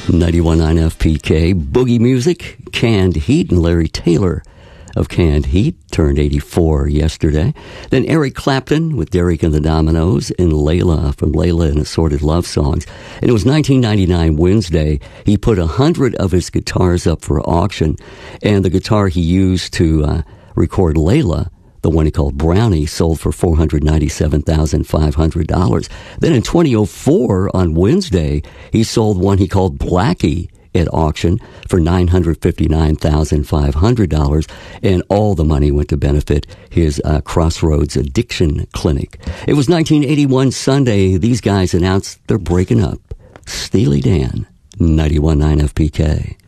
91.9 FPK, Boogie Music, Canned Heat, and Larry Taylor of Canned Heat turned 84 yesterday. Then Eric Clapton with Derek and the Dominoes and Layla from Layla and Assorted Love Songs. And it was 1999 Wednesday. He put 100 of his guitars up for auction, and the guitar he used to record Layla, the one he called Brownie, sold for $497,500. Then in 2004, on Wednesday, he sold one he called Blackie at auction for $959,500, and all the money went to benefit his Crossroads Addiction Clinic. It was 1981 Sunday. These guys announced they're breaking up. Steely Dan, 91.9 FPK.